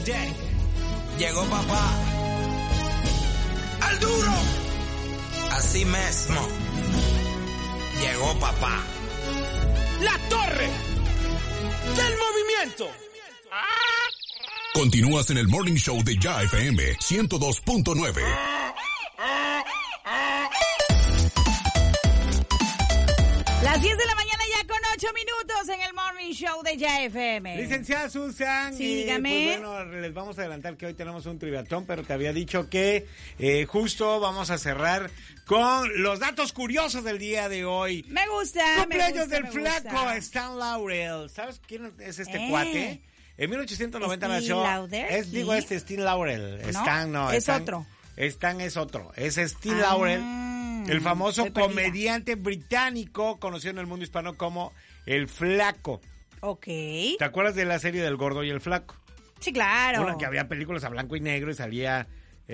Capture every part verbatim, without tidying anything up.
day. Llegó papá. ¡Al duro! Así mismo. Llegó papá. La torre del movimiento. Continúas en el Morning Show de Ya F M ciento dos punto nueve. Las diez de la mañana ya con ocho minutos en el Morning Show de Ya F M. Licenciada Susan, sí, eh, dígame. pues bueno, les vamos a adelantar que hoy tenemos un triviatón, pero te había dicho que eh, justo vamos a cerrar con los datos curiosos del día de hoy. Me gusta, Cumpleaños me gusta, del me flaco gusta. Stan Laurel. ¿Sabes quién es este Eh. cuate? En mil ochocientos noventa Steve nació. Lauder, Es, digo, ¿sí? este Stan Laurel. ¿No? Stan, no. Es Stan, otro. Stan es otro. Es Steve Ah, Laurel, el famoso estoy perdida. comediante británico conocido en el mundo hispano como El Flaco. Ok. ¿Te acuerdas de la serie del Gordo y el Flaco? Sí, claro. Una que había películas a blanco y negro y salía,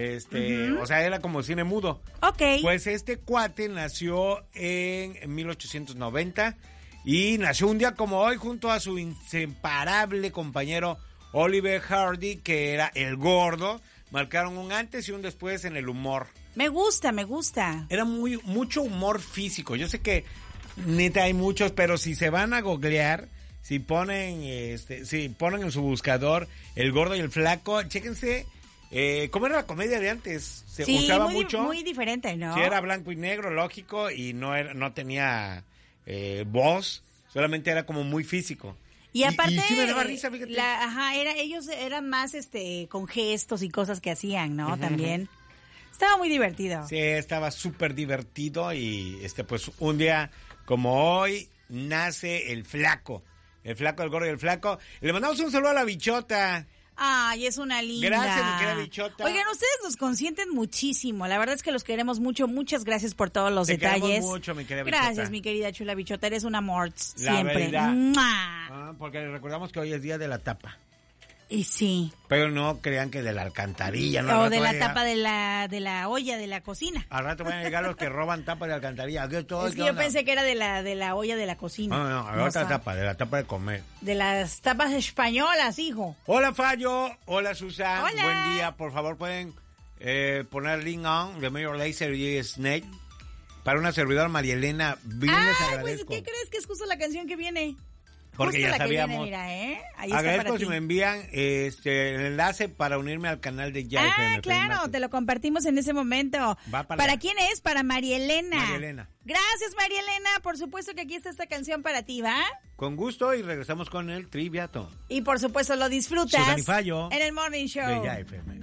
este, uh-huh. o sea, era como cine mudo. Ok. Pues este cuate nació en mil ochocientos noventa y nació un día como hoy junto a su inseparable compañero Oliver Hardy, que era el Gordo. Marcaron un antes y un después en el humor. Me gusta, me gusta. Era muy mucho humor físico. Yo sé que neta hay muchos, pero si se van a googlear, si ponen este, si ponen en su buscador El Gordo y el Flaco, chéquense eh, cómo era la comedia de antes. Se sí, usaba muy, mucho. muy diferente, ¿no? Sí, era blanco y negro, lógico, y no era, no tenía eh, voz, solamente era como muy físico. Y aparte, y, y sí me daba risa, fíjate. La, ajá, era, ellos eran más este con gestos y cosas que hacían, ¿no? Uh-huh. También. Estaba muy divertido. Sí, estaba súper divertido y este pues un día como hoy nace el Flaco. El Flaco, el Gordo y el Flaco. Le mandamos un saludo a la bichota. Ay, es una linda. Gracias, mi querida bichota. Oigan, ustedes nos consienten muchísimo. La verdad es que los queremos mucho. Muchas gracias por todos los Te detalles. Queremos mucho, mi querida bichota. Gracias, mi querida chula bichota. Eres un amor la siempre. Verdad. Ah, porque recordamos que hoy es día de la tapa. Y sí. Pero no crean que de la alcantarilla, ¿no? O de la tapa de la de la olla de la cocina. Al rato van a llegar los que roban tapa de alcantarilla. ¿Qué todo, es que yo onda? pensé que era de la de la olla de la cocina. No, no, no, no otra tapa, de la tapa de comer. De las tapas españolas, hijo. Hola, Fallo. Hola, Susan. Hola. Buen día. Por favor, pueden eh, poner Link On de Major Lazer y Snake para una servidora María Elena. Bien ah, les agradezco. Pues, ¿qué crees que es justo la canción que viene? Porque Justo ya la sabíamos. Que viene, mira, ¿eh? Ahí Agradezco está para si ti. me envían este el enlace para unirme al canal de Ya Ah, F M. claro, te lo compartimos en ese momento. Va para ¿Para allá. quién es? Para María Elena. María Elena. Gracias, María Elena. Por supuesto que aquí está esta canción para ti, ¿va? Con gusto y regresamos con el triviato. Y por supuesto lo disfrutas Susan y Fallo en el Morning Show de Ya F M.